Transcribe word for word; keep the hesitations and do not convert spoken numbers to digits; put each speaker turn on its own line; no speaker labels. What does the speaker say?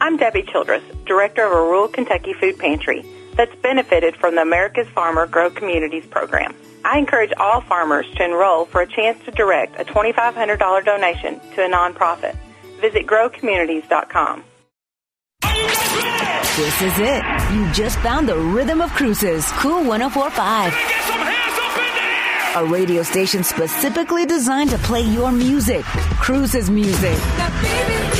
I'm Debbie Childress, director of a rural Kentucky food pantry that's benefited from the America's Farmer Grow Communities program. I encourage all farmers to enroll for a chance to direct a twenty-five hundred dollars donation to a nonprofit. Visit grow communities dot com.
This is it. You just found the rhythm of Cruises. Cool one oh four point five. A radio station specifically designed to play your music. Cruises music.